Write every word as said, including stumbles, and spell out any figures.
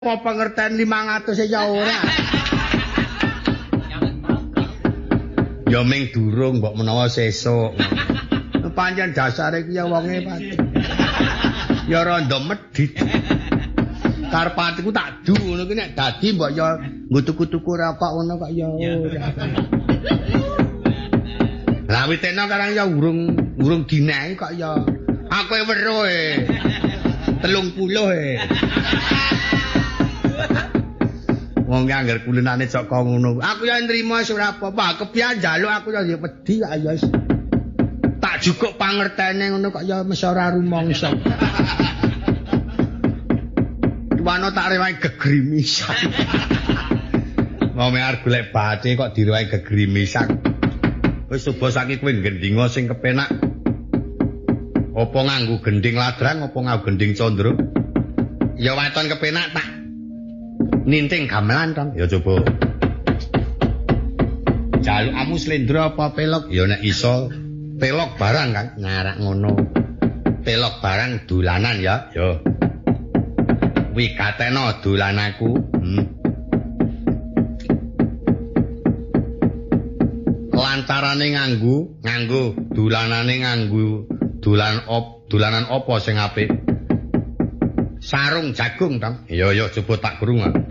apa pengertian limang atus ya ora. Ya ming durung mbok menawa sesuk. Pancen dasare ki ya wonge pati. Ya randa medhit. Karepatiku tak du ngono ki nek dadi mbok ya nggo tuku-tuku rokok ngono kok ya ora. Lah witena karang ya urung urung dinae kok ya aku e weruh e. telung puluh e. Wong ki anggar kulinane saka ngono. Aku ya nrimo wis ora apa-apa. Kepiye njaluk aku ya wedi kok ya. Tak jukuk pangertene ngono kok ya mesti ora rumangsa. Tuwano tak rewangi gegrimisan. Wong arep golek bathi kok direwangi gegrimisan. Wis coba saiki kowe gendinga sing kepenak. Apa nganggo gending ladrang apa nganggo gending condro? Ya waton kepenak tak ninting gamelan tong. Ya coba. Jalukamu slendra apa pelok? Ya nek iso pelok barang kan ngarak ngono. Pelok barang dolanan ya. Ya. Wigatena dolananku. Hmm. Lantarane nganggo, nganggo dolanane nganggo dolan op, dolanan apa sing apik? Sarung jagung tong. Iya ya coba tak krungu.